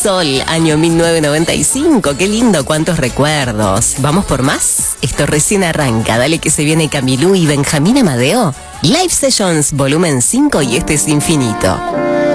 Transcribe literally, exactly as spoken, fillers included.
Sol, año mil novecientos noventa y cinco. Qué lindo, cuántos recuerdos. ¿Vamos por más? Esto recién arranca. Dale que se viene Camilú y Benjamín Amadeo. Live Sessions, volumen cinco, y este es infinito.